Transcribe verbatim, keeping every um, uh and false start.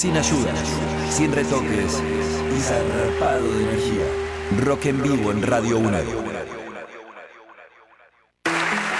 Sin ayuda, sin retoques y zarpado de energía. Rock en vivo en Radio uno.